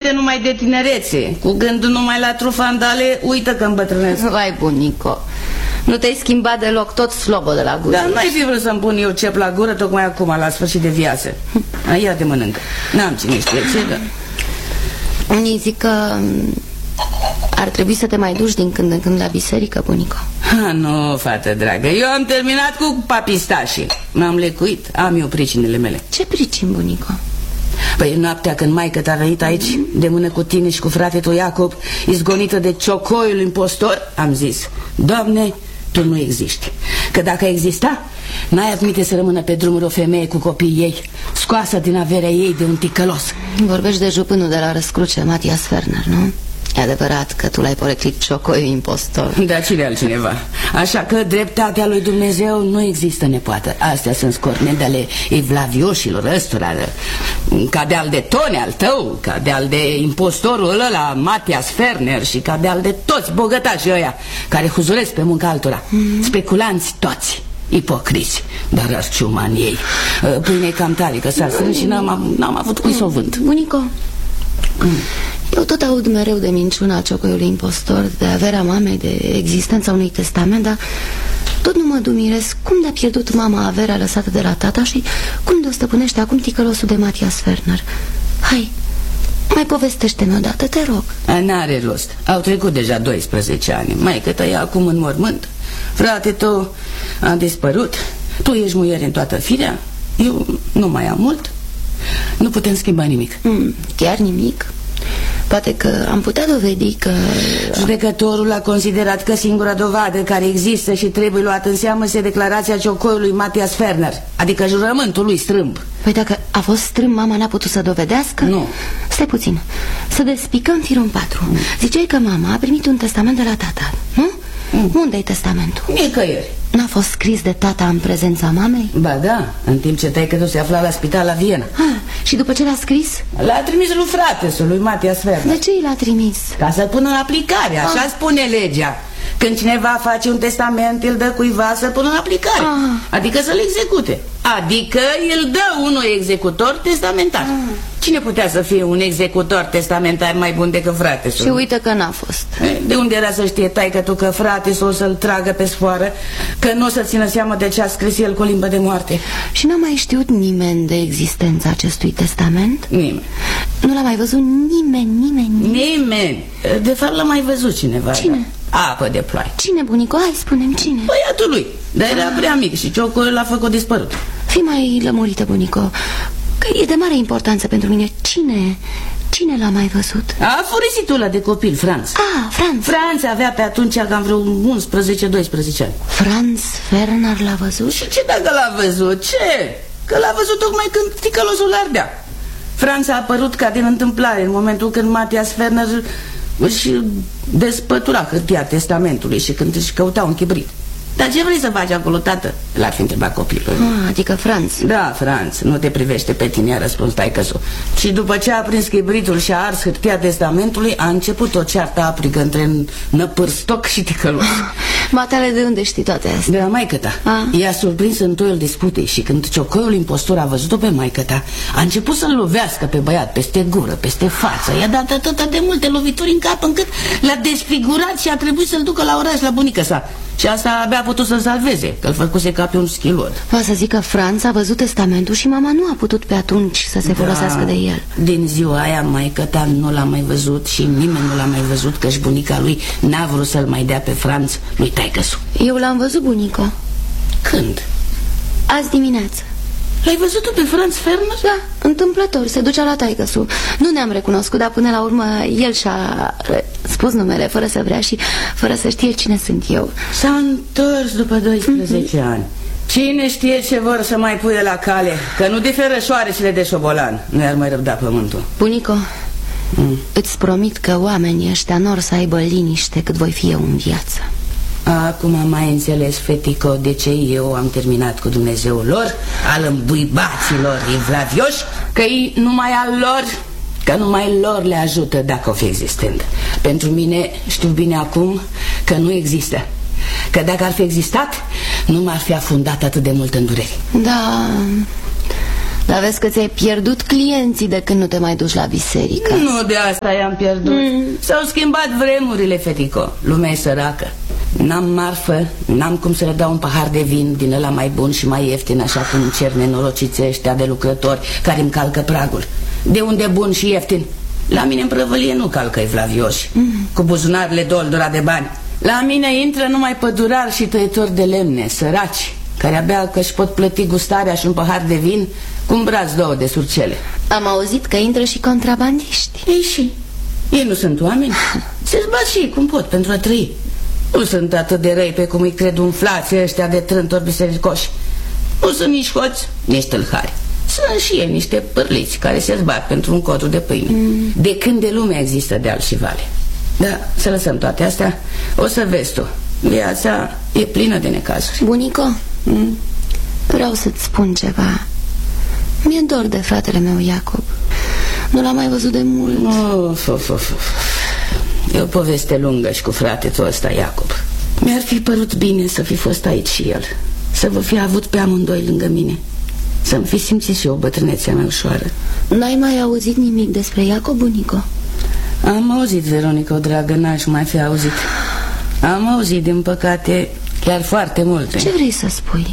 aminte numai de tinerețe. Cu gândul numai la trufandale, uită că îmbătrânesc. Vai, bunico, nu te-ai schimbat deloc, tot slobă de la gură. Dar n-ai fi vrut să-mi pun eu cep la gură tocmai acum, la sfârșit de viață. Ia te mănâncă. N-am cine știe ce, dar... Unii zic că ar trebui să te mai duci din când în când la biserică, bunico. Nu, fată dragă, eu am terminat cu papistașii. M-am lecuit, am eu pricinile mele. Ce pricini, bunico? Păi noaptea când maică t-a venit aici, de mână cu tine și cu fratele tău Iacob, izgonită de ciocoiul impostor, am zis: Doamne, Tu nu existi. Că dacă exista, n-ai admite să rămână pe drumuri o femeie cu copiii ei, scoasă din averea ei de un ticălos. Vorbești de jupânul de la Răscruce, Matias Ferner, nu? E adevărat că tu l-ai poreclit ciocoiul impostor. Da, cine altcineva? Așa că dreptatea lui Dumnezeu nu există, nepoată. Astea sunt scornede ale evlavioșilor ăstora, ca de al de Tone al tău, ca de al de impostorul ăla Matias Ferner și ca de al de toți bogătașii ăia care huzuresc pe munca altora. Speculanți toți, ipocriți, dar arciumani ei. Pâine-i cam tare, că s-a strâns și n-am avut cui să o vând. Bunico, eu tot aud mereu de minciuna ciocoiului impostor, de averea mamei, de existența unui testament, dar tot nu mă dumiresc cum de-a pierdut mama averea lăsată de la tata și cum de-o stăpânește acum ticălosul de Matias Ferner. Hai, mai povestește-mi odată, te rog. N-are rost, au trecut deja 12 ani. Maică-ta e acum în mormânt, frate tău a dispărut, tu ești muier în toată firea, eu nu mai am mult. Nu putem schimba nimic. Chiar nimic? Poate că am putea dovedi că... Judecătorul a considerat că singura dovadă care există și trebuie luat în seamă este declarația ciocoiului Matias Ferner, adică jurământul lui strâmb. Păi dacă a fost strâmb, mama n-a putut să dovedească? Nu. Stai puțin, să despicăm firul în patru. Ziceai că mama a primit un testament de la tata, nu? Unde-i testamentul? Nicăieri. N-a fost scris de tata în prezența mamei? Ba da, în timp ce taică-tu se afla la spital la Viena. Și după ce l-a scris? L-a trimis lui fratesul, lui Matias Ferner. De ce i l-a trimis? Ca să-l pună în aplicare, așa spune legea. Când cineva face un testament, îl dă cuiva să pună în aplicare. Adică să-l execute. Adică îl dă unui executor testamentar. Cine putea să fie un executor testamentar mai bun decât fratesul? Și uite că n-a fost. De unde era să știe taică-tu că fratesul o să-l tragă pe sfoară, că nu o să țină seama de ce a scris el cu limbă de moarte? Și n-a mai știut nimeni de existența acestui testament? Nimeni. Nu l-a mai văzut nimeni? Nimeni. De fapt l-a mai văzut cineva. Cine? Apă de ploaie. Cine, bunico? Hai, spune-mi cine. Băiatul lui, dar era prea mic și ciocul l-a făcut dispărut. Fii mai lămurită, bunico, că e de mare importanță pentru mine. Cine l-a mai văzut? Furisitul ăla de copil, Franz. Franz. Franz avea pe atunci cam vreo 11-12 ani. Franz Ferner l-a văzut? Și ce dacă l-a văzut? Ce? Că l-a văzut tocmai când ticălosul l-ardea. Franz a apărut ca din întâmplare în momentul când Matias Ferner își despătura hârtia testamentului și când își căuta un chibrit. Dar ce vrei să faci acolo, tată? L-ar fi întrebat copilul. Adică Franz. Da, Franz, nu te privește pe tine, a răspuns taică-su. Și după ce a prins chibritul și a ars hârtia testamentului, a început o ceartă aprigă între năpârstoc și ticălos. Matale, de unde știi toate astea? De la maică-ta. I-a surprins în toiul disputei și când ciocoiul impostor a văzut-o pe maică-ta, a început să-l lovească pe băiat peste gură, peste față. I-a dat atâta de multe lovituri în cap încât l-a desfigurat și a trebuit să-l ducă la oraș la bunica sa. Și asta abia a putut să-l salveze, că-l făcuse ca pe un schilod. Va să zic că Franz a văzut testamentul și mama nu a putut pe atunci să se folosească de el. Din ziua aia maică-ta nu l-a mai văzut și nimeni nu l-a mai văzut, că-și bunica lui n-a vrut să-l mai dea pe Franz lui taică-su. Eu l-am văzut, bunico. Când? Azi dimineață. L-ai văzut tu pe Franz Ferner? Da, întâmplător, se ducea la taică-su. Nu ne-am recunoscut, dar până la urmă el și-a spus numele fără să vrea și fără să știe cine sunt eu. S-a întors după 12 ani. Cine știe ce vor să mai pui la cale, că nu diferă șoarecele de șobolan. Nu i-ar mai răbda pământul. Bunico, îți promit că oamenii ăștia n-or să aibă liniște cât voi fi eu în viață. Acum am mai înțeles, fetico, de ce eu am terminat cu Dumnezeul lor, al îmbuibaților evlavioși, că ei numai al lor, că numai lor le ajută dacă o fi existent. Pentru mine, știu bine acum că nu există, că dacă ar fi existat, nu m-ar fi afundat atât de mult în dureri. Dar vezi că ți-ai pierdut clienții de când nu te mai duci la biserică. Nu de asta i-am pierdut. S-au schimbat vremurile, fetico. Lumea e săracă. N-am marfă, n-am cum să le dau un pahar de vin din ăla mai bun și mai ieftin, așa cum cer nenorociții ăștia de lucrători care îmi calcă pragul. De unde bun și ieftin? La mine în prăvălie nu calcă evlavioși, cu buzunarele doldura de bani. La mine intră numai pădurari și tăietori de lemne, săraci, care abia că își pot plăti gustarea și un pahar de vin cu un braț două de surcele. Am auzit că intră și contrabandiști. Ei și? Ei nu sunt oameni? Se-ți bat și ei cum pot pentru a trăi. Nu sunt atât de răi pe cum îi cred umflații ăștia de trântori bisericoși. Nu sunt nici hoți, nici tâlhari. Sunt și ei niște pârliți care se zbat pentru un cotru de pâine. De când de lume există deal și vale. Da, să lăsăm toate astea. O să vezi tu, viața e plină de necazuri. Bunico, vreau să-ți spun ceva. Mi-e dor de fratele meu Iacob. Nu l-am mai văzut de mult. E o poveste lungă și cu fratetul ăsta Iacob. Mi-ar fi părut bine să fi fost aici și el, să vă fi avut pe amândoi lângă mine, să-mi fi simțit și o bătrânețea mea ușoară. N-ai mai auzit nimic despre Iacob, bunico? Am auzit, Veronica, dragă, n-aș mai fi auzit. Am auzit, din păcate, chiar foarte multe. Ce vrei să spui?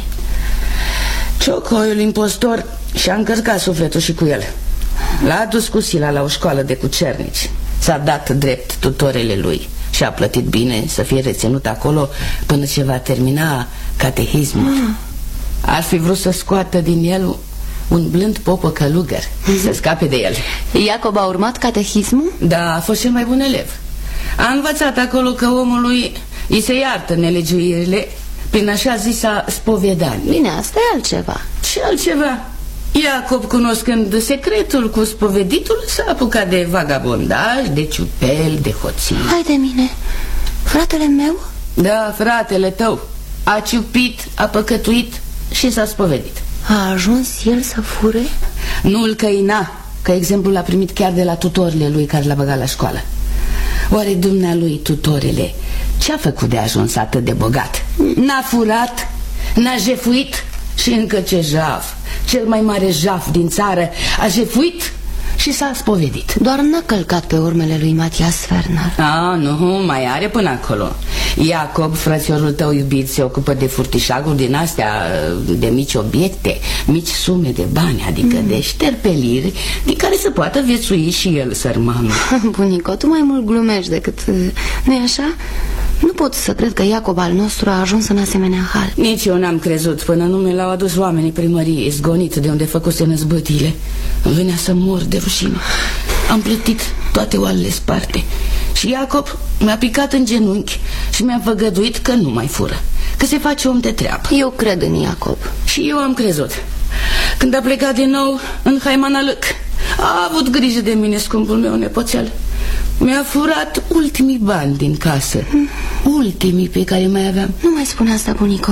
Ciocoiul impostor și-a încărcat sufletul și cu el. L-a adus cu sila la o școală de cucernici. S-a dat drept tutorele lui și a plătit bine să fie reținut acolo până ce va termina catehismul. Ar fi vrut să scoată din el un blând popă călugăr, să scape de el. Iacob a urmat catehismul? Da, a fost cel mai bun elev. A învățat acolo că omului îi se iartă nelegiuirile prin așa zisa spovedanie. Bine, asta e altceva. Ce altceva? Iacob, cunoscând secretul cu spoveditul, s-a apucat de vagabondaj, de ciupel, de hoții. Hai de mine, fratele meu? Da, fratele tău. A ciupit, a păcătuit și s-a spovedit. A ajuns el să fure? Nu-l căina, că exemplul l-a primit chiar de la tutorile lui care l-a băgat la școală. Oare dumnealui, tutorele, ce-a făcut de ajuns atât de bogat? N-a furat, n-a jefuit și încă ce jaf. Cel mai mare jaf din țară a jefuit și s-a spovedit. Doar n-a călcat pe urmele lui Matias Fernar. Nu, mai are până acolo. Iacob, frățiorul tău iubit, se ocupă de furtișaguri din astea, de mici obiecte, mici sume de bani, adică de șterpeliri din care să poată viețui și el, sărmanul. Bunico, tu mai mult glumești decât... Nu-i așa? Nu pot să cred că Iacob al nostru a ajuns în asemenea hal. Nici eu n-am crezut până nu mi l-au adus oamenii primăriei, zgonit de unde făcuse năzbătiile. Îmi venea să mor de rușine. Am plătit toate oalele sparte și Iacob mi-a picat în genunchi și mi-a făgăduit că nu mai fură, că se face om de treabă. Eu cred în Iacob. Și eu am crezut. Când a plecat din nou în Haimanalâc, a avut grijă de mine, scumpul meu nepoțel. Mi-a furat ultimii bani din casă, ultimii pe care mai aveam. Nu mai spune asta, bunico.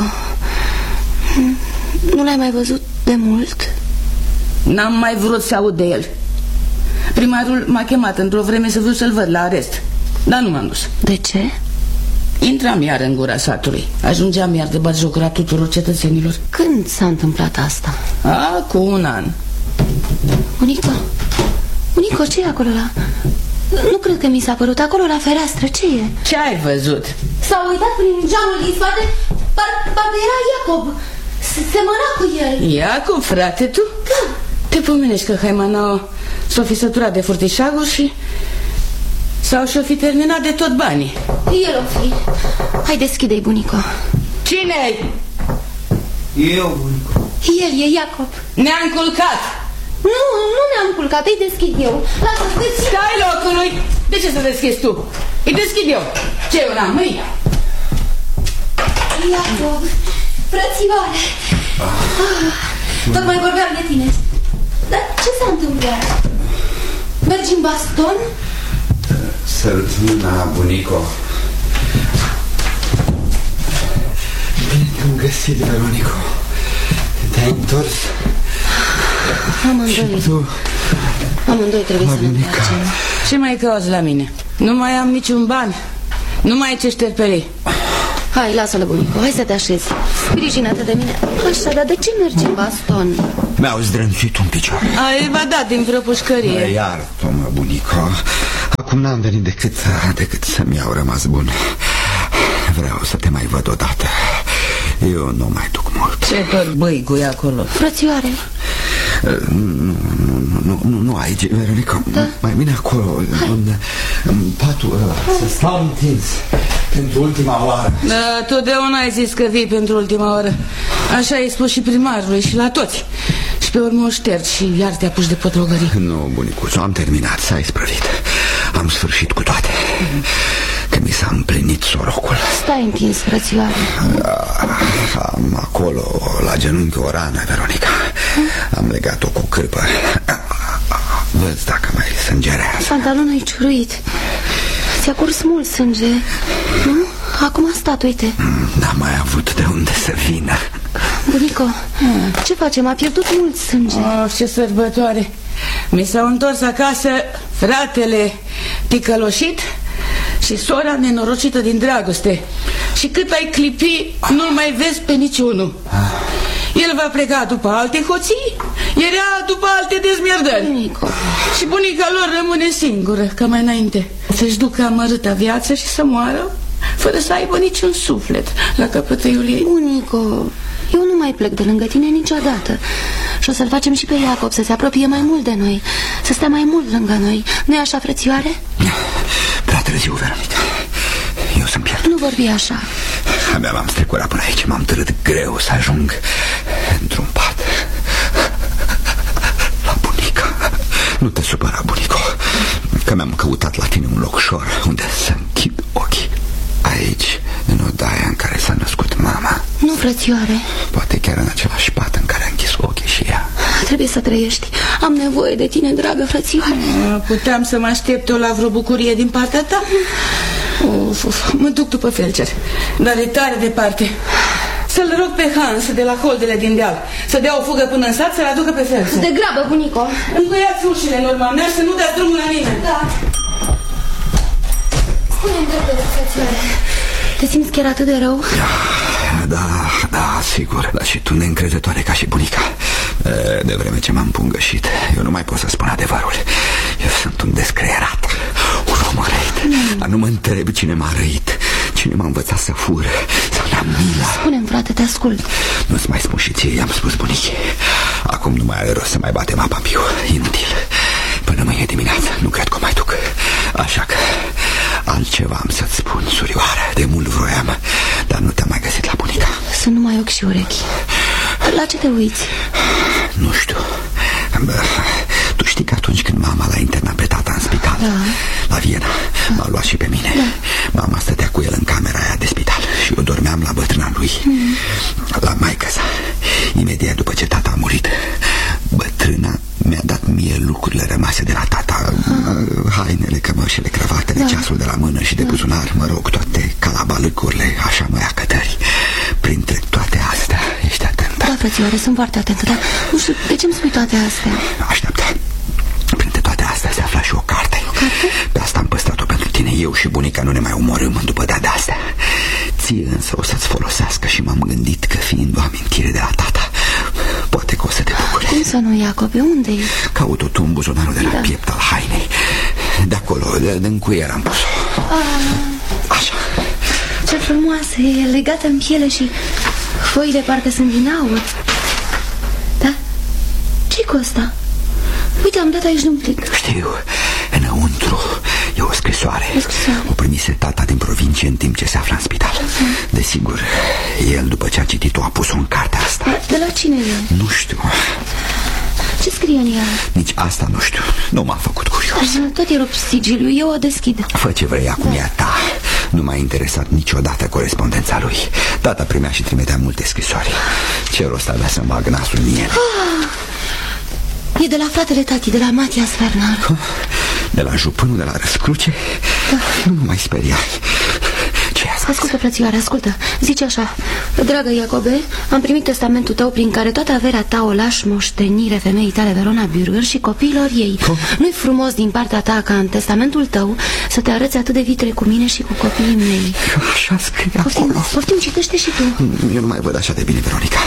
Nu l-ai mai văzut de mult? N-am mai vrut să aud de el. Primarul m-a chemat într-o vreme să vreau să-l văd la arest, dar nu m-am dus. De ce? Intram iar în gura satului. Ajungeam iar de batjocura tuturor cetățenilor. Când s-a întâmplat asta? Cu un an. Bunico, ce e acolo la... Nu cred că mi s-a părut acolo la fereastră, ce e? Ce ai văzut? S-a uitat prin geamul din spate, parcă era Iacob. Semăna cu el. Iacob, frate, tu? Da. Te pomenești că Haimanau s-o fi săturat de furtișaguri și... sau și-o fi terminat de tot banii. El o fi. Hai, deschide-i, bunico. Cine-i? Eu, bunico. El e Iacob. Ne-a înculcat. Nu ne-am culcat, îi deschid eu. Lasă-ți. Stai locului. De ce să deschizi tu? Îi deschid eu. Ce eu n-am mâini? Iacob, frățioare. Tocmai vorbeam de tine. Dar ce s-a întâmplat? Mergi în baston? Sărut mâna, bunico. Bine te-am găsit, Veronico. Te-ai întors? Amândoi trebuie să ne întoarcem. Ce mai cauți la mine? Nu mai am niciun ban. Nu mai ai ce șterpeli. Hai, lasă-l, bunico, hai să te așezi. Sprijină-te de mine. Așa, dar de ce mergi în baston? Mi-au zdrânțuit un picior. Ai evadat din vreo pușcărie. Iartă-mă, bunico. Acum n-am venit decât să-mi iau rămas bun. Vreau să te mai văd odată. Eu nu mai duc mult. Ce tot băigui acolo? Frățioare. Nu aici, Veronica. Da. Mai bine acolo, în patul ăla. Să stau întins pentru ultima oară. Da, totdeauna ai zis că vii pentru ultima oară. Așa ai spus și primarului și la toți. Și pe urmă o ștergi și iar te apuci de potrogării. Nu, bunicuțu, am terminat, s-a isprăvit. Am sfârșit cu toate. Că mi s-a împlinit sorocul. Stai întins, frățioare. Am acolo, la genunchi, o rană, Veronica. Am legat-o cu cârpă. Văd dacă mai sângerează. Pantalonul e ciuruit. Ți-a curs mult sânge, nu? Acum a stat, uite. N-am mai avut de unde să vină. Bunico, ce facem? A pierdut mult sânge. Ce sărbătoare. Mi s-au întors acasă fratele ticăloșit și sora nenorocită din dragoste. Și cât ai clipi, nu-l mai vezi pe niciunul. El va pleca după alte hoții, iar ea după alte dezmierdări. Bunico. Și bunica lor rămâne singură, ca mai înainte, să-și ducă amărâta viață și să moară fără să aibă niciun suflet la căpătăiul ei. Bunico, eu nu mai plec de lângă tine niciodată. Și o să-l facem și pe Iacob să se apropie mai mult de noi, să stea mai mult lângă noi. Nu-i așa, frățioare? Prea târziu, Veronica. Eu sunt pierdut. Nu vorbi așa. Abia m-am strecurat până aici. M-am târât greu să ajung într-un pat. La bunica. Nu te supăra, bunico, că mi-am căutat la tine un loc ușor unde să închid ochii. Aici, în odaia în care s-a născut mama. Nu, frățioare. Poate chiar în același pat în care a închis ochii și ea. Trebuie să trăiești. Am nevoie de tine, dragă frățioare. Puteam să mă aștept eu la vreo bucurie din partea ta? Mă duc după felcer, dar e tare departe. Să-l rog pe Hans de la holdele din deal să dea o fugă până în sat, să-l aducă pe felcer. De grabă, bunico. Încuiați ușile în urma mea și să nu dați drumul la nimeni. Da. Spune-mi, dragă frățioare, te simți chiar atât de rău? Da, sigur. Dar și tu neîncrezătoare ca și bunica. De vreme ce m-am pungășit, eu nu mai pot să spun adevărul. Eu sunt un descreierat, un om răit. Dar nu mă întreb cine m-a răit, cine m-a învățat să fur, să n-am mila. Spune-mi, frate, te ascult. Nu-ți mai spun și ție, i-am spus bunicii. Acum nu mai are rost să mai batem apa în piu. Inutil. Până mâine dimineață nu cred că o mai duc. Așa că altceva am să-ți spun, surioară. De mult vroiam, dar nu te-am mai găsit la bunica. Sunt numai ochi și urechi. La ce te uiți? Nu știu. Tu știi că atunci când mama l-a internat pe tata în spital, la Viena, m-a luat și pe mine. Mama stătea cu el în camera aia de spital și eu dormeam la bătrâna lui, la maică-sa. Imediat după ce tata a murit, bătrâna mi-a dat mie lucrurile rămase de la tata, hainele, cămășile, cravatele, ceasul de la mână și de buzunar, mă rog, toate calabalâcurile, așa mă ia Cătări. Printre toate astea, ești atentă? Da, frățioare, sunt foarte atentă, dar nu știu, de ce îmi spui toate astea? Așteaptă. Printre toate astea se afla și o carte. O carte? Pe asta am păstrat-o pentru tine. Eu și bunica nu ne mai omorâm după de-astea. Ție însă o să-ți folosească și m-am gândit că fiind o amintire de la tata, poate că o să te bucuri. Cum să nu, Iacob? Pe unde e? Caut-o tu în buzunarul de la piept al hainei. De acolo, de încuier am pus-o. Așa. Ce frumoasă, e legată în piele și foile parcă sunt din aur. Da? Ce-i cu asta? Uite, am dat aici de un plic. Știu, înăuntru e o scrisoare. O primise tata din provincie în timp ce se afla în spital. Desigur, el după ce a citit-o a pus-o în cartea asta. De la cine e? Nu știu. Ce scrie în ea? Nici asta nu știu. Nu m-am făcut curios. Tot e rupt sigiliu, eu o deschid. Fă ce vrei, acum e a ta. Nu m-a interesat niciodată corespondența lui. Tata primea și trimitea multe scrisori. Ce rost avea să-mi bag nasul în ele? E de la fratele tati, de la Matias Werner. De la jupânul de la Răscruce? Da. Nu mă mai speria. Ce e asta? Ascultă, frățioare, ascultă. Zice așa: dragă Iacobe, am primit testamentul tău prin care toată averea ta o lași moștenire femeii tale Verona Bürger și copiilor ei. Nu-i frumos din partea ta ca în testamentul tău să te arăți atât de vitre cu mine și cu copiii mei? Așa scrie acolo. Poftim, citește și tu. Eu nu mai văd așa de bine, Veronica.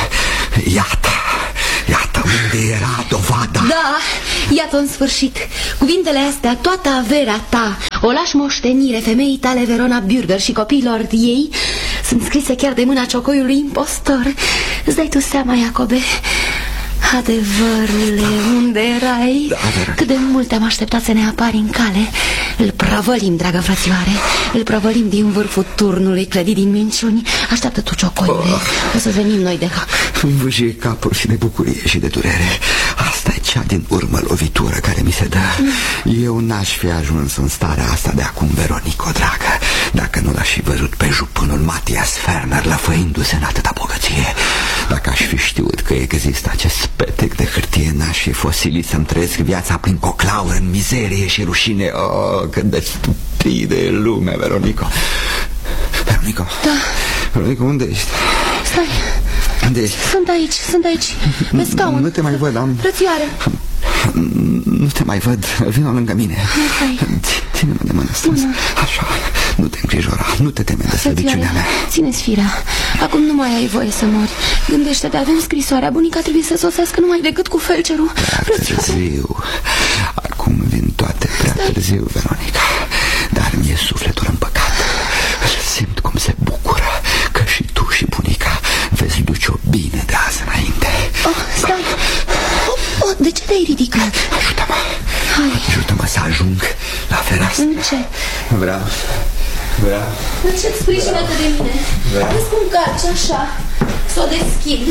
Iată unde era dovada. Da, iată în sfârșit. Cuvintele astea, toată averea ta o lași moștenire femeii tale Verona Bürger și copiilor ei, sunt scrise chiar de mâna ciocoiului impostor. Îți dai tu seama, Iacobe? Adevărule, unde erai? Da, cât de mult te-am așteptat să ne apari în cale. Îl prăvălim, dragă frățioare. Îl prăvălim din vârful turnului clădit din minciuni. Așteaptă tu, ciocoiule. O să venim noi de hac. Îmi vâjie capul și de bucurie și de durere. Asta e cea din urmă lovitură care mi se dă. Eu n-aș fi ajuns în starea asta de acum, Veronico, dragă, dacă nu l-aș fi văzut pe jupânul Matias Ferner lăfăindu-se în atâta bogăție. Dacă aș fi știut că există acest spetec de hârtie, n-aș fi fost silit să-mi trăiesc viața prin coclaură, în mizerie și rușine. Oh, cât de stupidă e lumea, Veronico. Veronico? Da. Veronico, unde ești? Stai. Unde ești? Sunt aici, pe scaun. Nu te mai văd, Frățioare. Nu te mai văd, vino lângă mine. Ține-mă de mână strâns. Așa, nu te îngrijora, nu te teme de slăbiciunea mea. Ține-ți firea, acum nu mai ai voie să mori. Gândește-te, avem scrisoarea. Bunica trebuie să sosească numai decât cu felcerul. Prea târziu. Acum vin toate prea târziu, Veronica. Dar mi-e sufletul împăcat. Simt cum se bucură că și tu și bunica veți duce-o bine de azi înainte. Stai. De ce te-ai ridicat? Ajută-mă. Hai. Ajută-mă să ajung la fereastră. Încet. Vreau. Încet, sprijină-te de mine. Vezi cum calci așa. Să o deschid.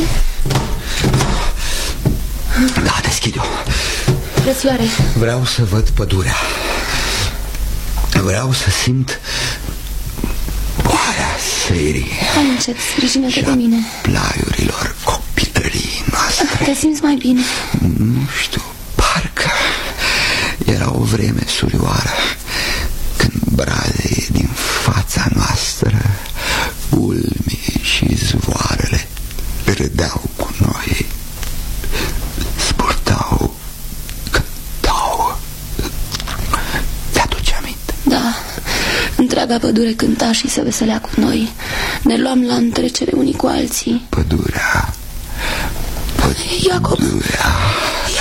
Da, deschid-o. Frățioare. Vreau să văd pădurea. Vreau să simt boarea serii. Hai încet, sprijină-te de mine. Plaiurilor copilării noastre. Te simți mai bine? Nu știu, parcă era o vreme surioară când brazii din fața noastră, ulmii și zvoarele râdeau cu noi, spurtau, cântau. Te-aduce aminte? Da, întreaga pădure cânta și se veselea cu noi. Ne luam la întrecere unii cu alții. Pădurea. Iacob,